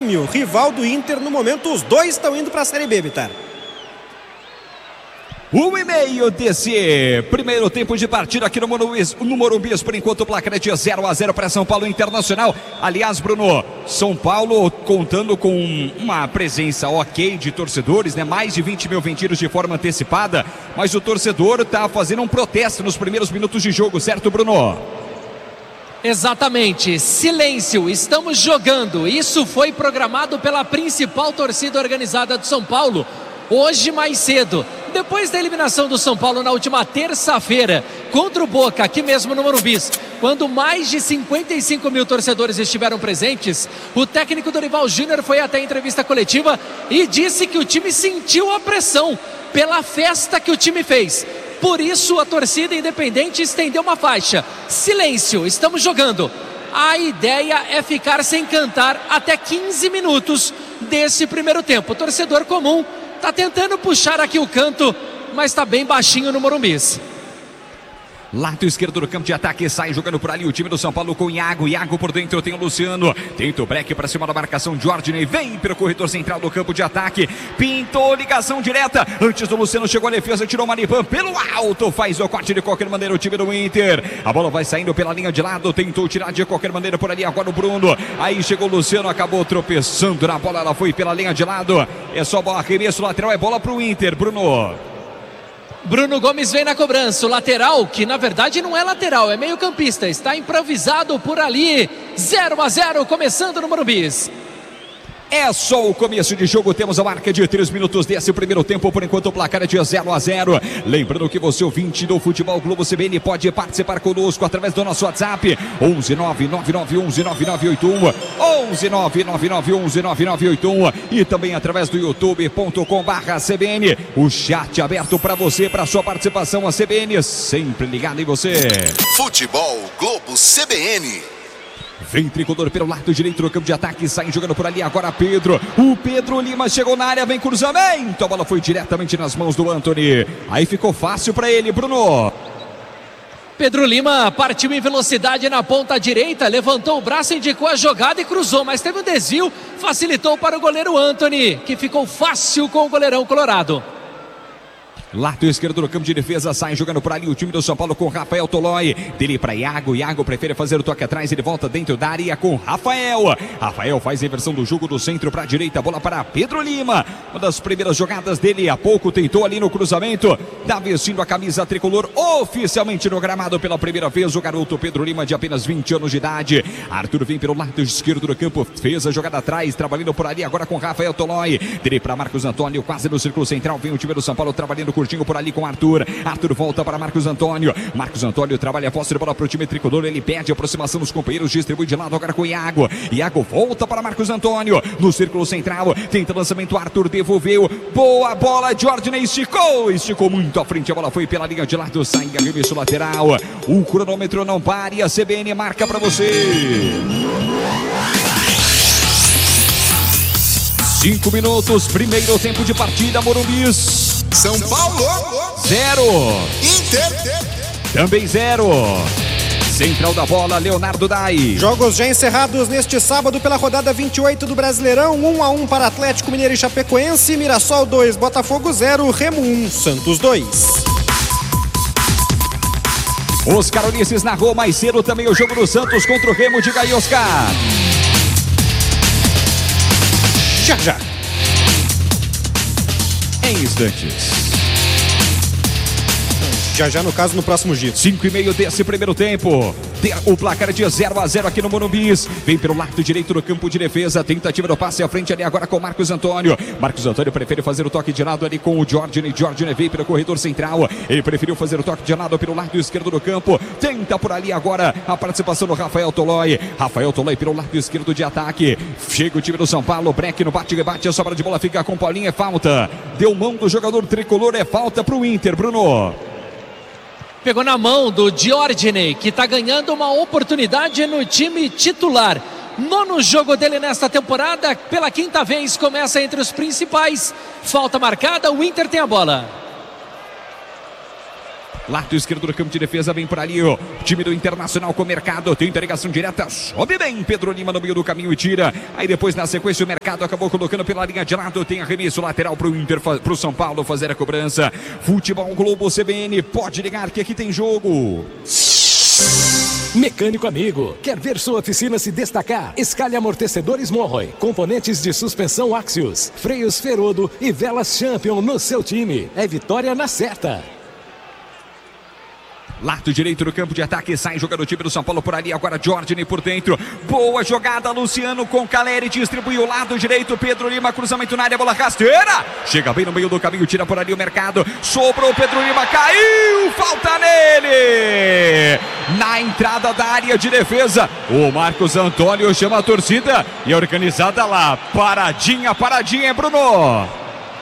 Grêmio, rival do Inter no momento. Os dois estão indo para a Série B, Bitar. 1,5 desse primeiro tempo de partida aqui no Morumbi. Por enquanto o placar é de 0-0 para São Paulo Internacional. Aliás, Bruno, São Paulo contando com uma presença ok de torcedores, né? Mais de 20 mil vendidos de forma antecipada, mas o torcedor está fazendo um protesto nos primeiros minutos de jogo, certo, Bruno? Exatamente, silêncio, estamos jogando. Isso foi programado pela principal torcida organizada do São Paulo hoje mais cedo, depois da eliminação do São Paulo na última terça-feira contra o Boca, aqui mesmo no Morumbi, quando mais de 55 mil torcedores estiveram presentes. O técnico Dorival Júnior foi até a entrevista coletiva e disse que o time sentiu a pressão pela festa que o time fez. Por isso a torcida independente estendeu uma faixa: silêncio, estamos jogando. A ideia é ficar sem cantar até 15 minutos desse primeiro tempo. O torcedor comum está tentando puxar aqui o canto, mas está bem baixinho no Morumbi. Lado esquerdo do campo de ataque, sai jogando por ali o time do São Paulo com Iago por dentro tem o Luciano, tenta o break para cima da marcação, Jorginho vem pelo corredor central do campo de ataque, pintou ligação direta, antes do Luciano chegou a defesa, tirou o Maripan pelo alto, faz o corte de qualquer maneira o time do Inter, a bola vai saindo pela linha de lado, tentou tirar de qualquer maneira por ali agora o Bruno, aí chegou o Luciano, acabou tropeçando na bola, ela foi pela linha de lado, é só bola, arremesso lateral, é bola pro Inter, Bruno Gomes vem na cobrança, o lateral, que na verdade não é lateral, é meio campista, está improvisado por ali. 0-0, começando no Morumbi. É só o começo de jogo, temos a marca de 3 minutos desse primeiro tempo, por enquanto o placar é de 0-0. Lembrando que você, ouvinte do Futebol Globo CBN, pode participar conosco através do nosso WhatsApp 11999119981, 11999119981 e também através do youtube.com/CBN. O chat aberto para você, para sua participação, a CBN sempre ligado em você. Futebol Globo CBN. Vem tricolor pelo lado direito do campo de ataque, sai jogando por ali agora Pedro. O Pedro Lima chegou na área, vem cruzamento. A bola foi diretamente nas mãos do Antony. Aí ficou fácil para ele, Bruno. Pedro Lima partiu em velocidade na ponta direita, levantou o braço, indicou a jogada e cruzou, mas teve um desvio, facilitou para o goleiro Antony, que ficou fácil com o goleirão colorado. Lado esquerdo do campo de defesa, sai jogando por ali o time do São Paulo com Rafael Tolói, dele para Iago prefere fazer o toque atrás, ele volta dentro da área com Rafael faz a inversão do jogo do centro para a direita, bola para Pedro Lima, uma das primeiras jogadas dele, há pouco tentou ali no cruzamento, tá vestindo a camisa tricolor oficialmente no gramado pela primeira vez, o garoto Pedro Lima de apenas 20 anos de idade. Arthur vem pelo lado esquerdo do campo, fez a jogada atrás, trabalhando por ali agora com Rafael Tolói, dele para Marcos Antônio, quase no círculo central, vem o time do São Paulo trabalhando curtinho por ali com Arthur volta para Marcos Antônio trabalha a posse de bola para o time tricolor, ele pede a aproximação dos companheiros, distribui de lado agora com Iago volta para Marcos Antônio, no círculo central, tenta lançamento, Arthur devolveu, boa bola, Jorginho esticou muito à frente, a bola foi pela linha de lado, sai arremesso lateral, o cronômetro não para e a CBN marca para você. 5 minutos, primeiro tempo de partida, Morumbi. São Paulo 0, Inter também 0. Central da bola, Leonardo Dai. Jogos já encerrados neste sábado pela rodada 28 do Brasileirão. 1-1 para Atlético Mineiro e Chapecoense. Mirassol 2, Botafogo 0, Remo 1, Santos 2. Oscar Ulisses narrou mais cedo também o jogo do Santos contra o Remo. Diga aí, Oscar. Já. Em instantes. Já no caso, no próximo giro. 5,5 desse primeiro tempo. O placar é de 0-0 aqui no Morumbi. Vem pelo lado direito do campo de defesa. Tentativa do passe à frente ali agora com Marcos Antônio. Marcos Antônio prefere fazer o toque de lado ali com o Jorginho. Jorginho veio pelo corredor central. Ele preferiu fazer o toque de lado pelo lado esquerdo do campo. Tenta por ali agora a participação do Rafael Tolói. Pelo lado esquerdo de ataque. Chega o time do São Paulo. Breck no bate-rebate. A sobra de bola fica com Paulinho. É falta. Deu mão do jogador tricolor. É falta para o Inter, Bruno. Pegou na mão do Jorginho, que está ganhando uma oportunidade no time titular. 9º jogo dele nesta temporada, pela 5ª vez começa entre os principais. Falta marcada, o Inter tem a bola. Lado esquerdo do campo de defesa, vem por ali o time do Internacional com o Mercado, tenta ligação direta, sobe bem Pedro Lima no meio do caminho e tira. Aí depois na sequência o Mercado acabou colocando pela linha de lado, tem arremesso lateral pro Inter, pro São Paulo fazer a cobrança. Futebol Globo CBN, pode ligar que aqui tem jogo. Mecânico amigo, quer ver sua oficina se destacar? Escalhe amortecedores Monroy, componentes de suspensão Axios, freios Ferodo e velas Champion no seu time. É vitória na certa. Lado direito do campo de ataque, sai jogando o time do São Paulo por ali, agora Jordan por dentro, boa jogada, Luciano com Caleri, distribuiu o lado direito, Pedro Lima, cruzamento na área, bola rasteira, chega bem no meio do caminho, tira por ali o Mercado, sobrou Pedro Lima, caiu, falta nele, na entrada da área de defesa, o Marcos Antônio chama a torcida e a organizada lá, paradinha, Bruno.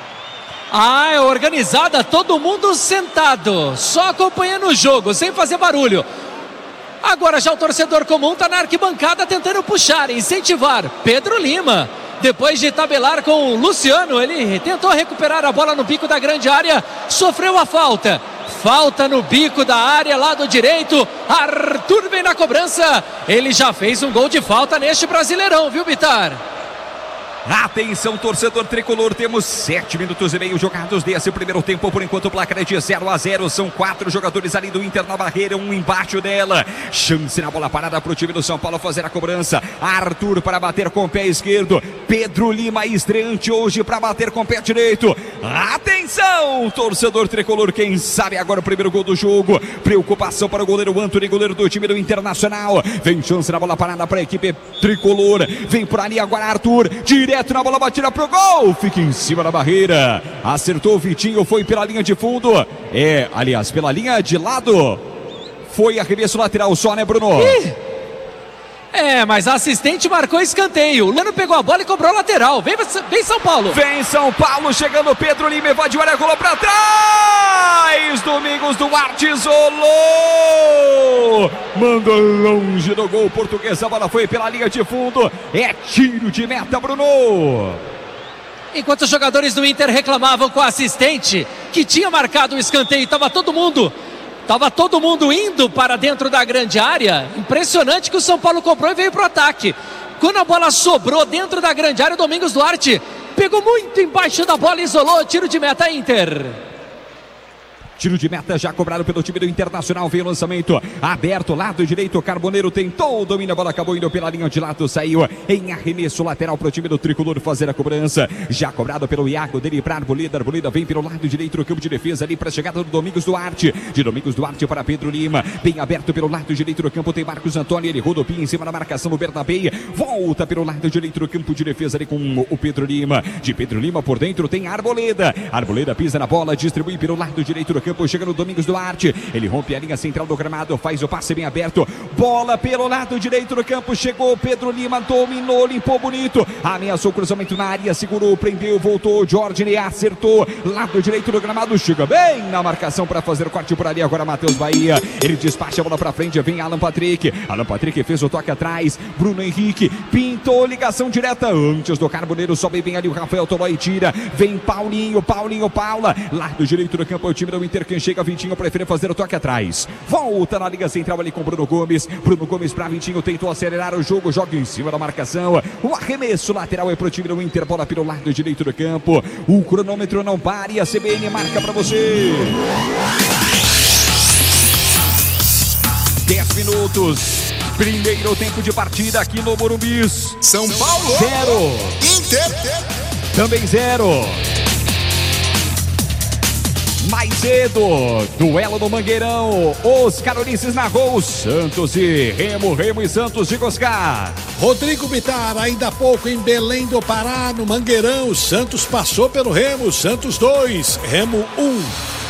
Ah, é organizada, todo mundo sentado, só acompanhando o jogo, sem fazer barulho. Agora já o torcedor comum está na arquibancada tentando puxar, incentivar. Pedro Lima, depois de tabelar com o Luciano, ele tentou recuperar a bola no bico da grande área, sofreu a falta. Falta no bico da área, lado direito, Arthur vem na cobrança. Ele já fez um gol de falta neste Brasileirão, viu, Bitar? Atenção, torcedor tricolor, temos 7 minutos e meio jogados desse primeiro tempo, por enquanto o placar é de 0-0, são 4 jogadores ali do Inter na barreira, um embaixo dela, chance na bola parada para o time do São Paulo fazer a cobrança, Arthur para bater com o pé esquerdo, Pedro Lima estreante hoje para bater com o pé direito, atenção, torcedor tricolor, quem sabe agora o primeiro gol do jogo, preocupação para o goleiro Antony, goleiro do time do Internacional, vem chance na bola parada para a equipe tricolor, vem por ali agora Arthur, direto na bola batida pro gol, fica em cima da barreira, acertou o Vitinho, foi pela linha de fundo, aliás, pela linha de lado, foi arremesso lateral só, né, Bruno? Mas a assistente marcou escanteio, o Lano pegou a bola e cobrou lateral, vem São Paulo. Vem São Paulo, chegando Pedro Lima, evadiu a área, rolou pra trás, Domingos Duarte isolou, mandou longe do gol português, a bola foi pela linha de fundo, é tiro de meta, Bruno. Enquanto os jogadores do Inter reclamavam com a assistente, que tinha marcado o escanteio, estava todo mundo indo para dentro da grande área. Impressionante que o São Paulo comprou e veio para o ataque. Quando a bola sobrou dentro da grande área, o Domingos Duarte pegou muito embaixo da bola e isolou. Tiro de meta, Inter. Tiro de meta já cobrado pelo time do Internacional, veio o lançamento aberto, lado direito, Carboneiro tentou, domina a bola, acabou indo pela linha de lado, saiu em arremesso lateral para o time do Tricolor fazer a cobrança, já cobrado pelo Iago, dele para Arboleda, Arboleda vem pelo lado direito do campo de defesa, ali para a chegada do Domingos Duarte, de Domingos Duarte para Pedro Lima, bem aberto pelo lado direito do campo, tem Marcos Antônio, ele rodopia em cima da marcação do Bernabé, volta pelo lado direito do campo de defesa ali com o Pedro Lima, de Pedro Lima por dentro tem Arboleda, Arboleda pisa na bola, distribui pelo lado direito do campo, chega no Domingos Duarte, ele rompe a linha central do gramado, faz o passe bem aberto, bola pelo lado direito do campo, chegou Pedro Lima, dominou, limpou bonito, ameaçou o cruzamento na área, segurou, prendeu, voltou, Jordan acertou, lado direito do gramado, chega bem na marcação para fazer o corte por ali, agora Matheus Bahia, ele despacha a bola para frente, vem Alan Patrick fez o toque atrás, Bruno Henrique, pintou ligação direta, antes do Carboneiro, sobe bem ali o Rafael Tolói, tira, vem Paulinho, Paula, lado direito do campo, é o time do Inter, quem chega Vitinho, prefere fazer o toque atrás, volta na liga central ali com Bruno Gomes para Vitinho, tentou acelerar o jogo, joga em cima da marcação, o arremesso lateral é pro time do Inter, bola pelo lado direito do campo, o cronômetro não para e a CBN marca para você. 10 minutos, primeiro tempo de partida aqui no Morumbi. São Paulo 0, Inter também 0. Mais cedo, duelo no Mangueirão, os carolenses narrou Santos e Remo e Santos de Goscar. Rodrigo Bitar, ainda há pouco em Belém do Pará, no Mangueirão, Santos passou pelo Remo, Santos 2, Remo 1.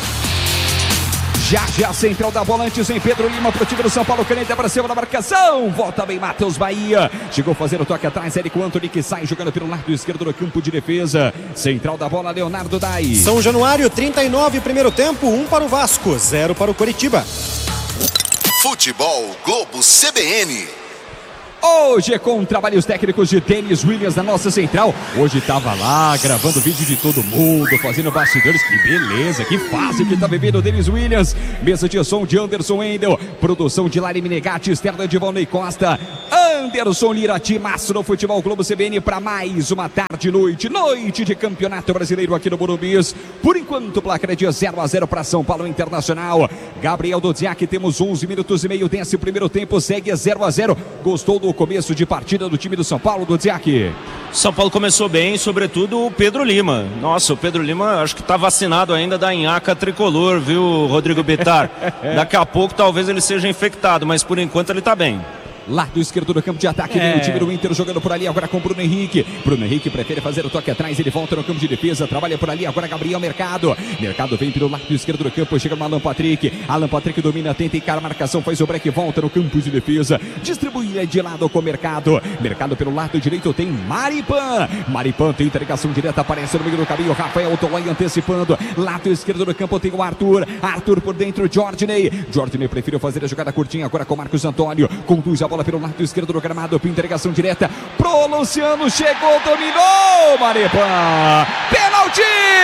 Já a central da bola antes em Pedro Lima pro time do São Paulo, caneta para cima da marcação, volta bem Matheus Bahia, chegou fazendo o toque atrás, Érico Antony que sai jogando pelo lado esquerdo do campo de defesa, central da bola Leonardo Dai. São Januário, 39, primeiro tempo, 1 para o Vasco, 0 para o Coritiba. Futebol Globo CBN. Hoje é com trabalhos técnicos de Denis Williams na nossa central. Hoje tava lá gravando vídeo de todo mundo, fazendo bastidores. Que beleza, que fase que tá vivendo o Denis Williams. Mesa de som de Anderson Wendel, produção de Lari Menegatti, externa de Valnei Costa. Anderson Lira, timaço no Futebol Globo CBN para mais uma tarde e noite de Campeonato Brasileiro aqui no Morumbi. Por enquanto o placar é de 0-0 para São Paulo Internacional. Gabriel Dodziak, temos 11 minutos e meio desse primeiro tempo, segue 0-0. Gostou do começo de partida do time do São Paulo, Dodziak? São Paulo começou bem, sobretudo o Pedro Lima. Nossa, o Pedro Lima acho que está vacinado ainda da nhaca tricolor, viu, Rodrigo Bittar? Daqui a pouco talvez ele seja infectado, mas por enquanto ele está bem. Lado esquerdo do campo de ataque, vem o time do Inter jogando por ali agora com Bruno Henrique. Bruno Henrique prefere fazer o toque atrás, ele volta no campo de defesa, trabalha por ali agora Gabriel Mercado. Mercado vem pelo lado esquerdo do campo, chega no Alan Patrick. Alan Patrick domina, tenta encarar a marcação, faz o break, volta no campo de defesa. Distribui de lado com o Mercado. Mercado pelo lado direito tem Maripan. Maripan tenta ligação direta, aparece no meio do caminho. Rafael Tolói antecipando. Lado esquerdo do campo tem o Arthur. Arthur por dentro, Jorginei. Jorginei prefere fazer a jogada curtinha agora com Marcos Antônio. Conduz a bola pelo lado esquerdo do gramado, interligação direta pro Luciano, chegou, dominou, Maripan, pênalti!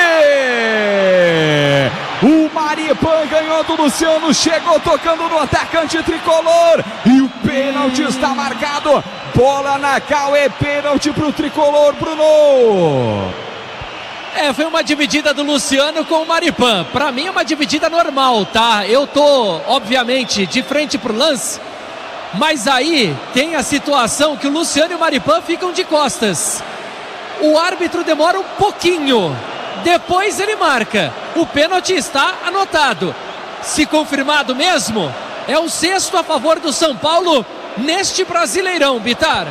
O Maripan ganhou do Luciano, chegou tocando no atacante tricolor e o pênalti está marcado, bola na cal, é pênalti pro tricolor, Bruno. Foi uma dividida do Luciano com o Maripan. Pra mim é uma dividida normal, tá? Eu tô, obviamente, de frente pro lance. Mas aí tem a situação que o Luciano e o Maripan ficam de costas. O árbitro demora um pouquinho. Depois ele marca. O pênalti está anotado. Se confirmado mesmo, é o 6º a favor do São Paulo neste Brasileirão, Bittar.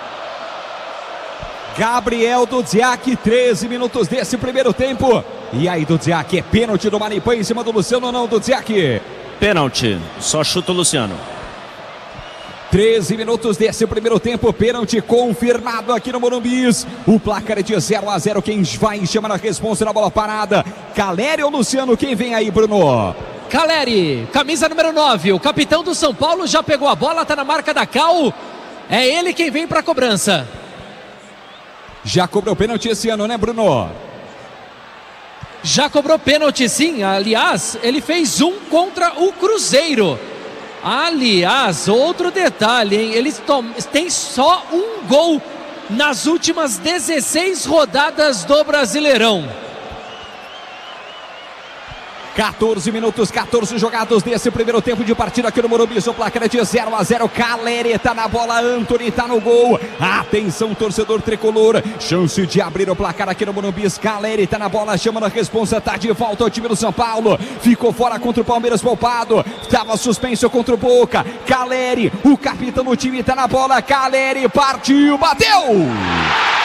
Gabriel Dodziak, 13 minutos desse primeiro tempo. E aí, Dodziak, é pênalti do Maripan em cima do Luciano ou não, Dodziak? Pênalti, só chuta o Luciano. 13 minutos desse primeiro tempo, pênalti confirmado aqui no Morumbi. O placar é de 0-0, quem vai chamar a responsa na bola parada? Caleri ou Luciano? Quem vem aí, Bruno? Caleri, camisa número 9, o capitão do São Paulo já pegou a bola, tá na marca da cal. É ele quem vem para a cobrança. Já cobrou pênalti esse ano, né, Bruno? Já cobrou pênalti, sim. Aliás, ele fez um contra o Cruzeiro. Aliás, outro detalhe, hein? Eles têm só um gol nas últimas 16 rodadas do Brasileirão. 14 minutos, 14 jogados desse primeiro tempo de partida aqui no Morumbi. O placar é de 0-0. Caleri tá na bola, Antony tá no gol. Atenção, torcedor tricolor. Chance de abrir o placar aqui no Morumbi. Caleri tá na bola, chamando a responsa. Tá de volta ao time do São Paulo. Ficou fora contra o Palmeiras poupado. Tava suspenso contra o Boca. Caleri, o capitão do time, tá na bola. Caleri partiu, bateu!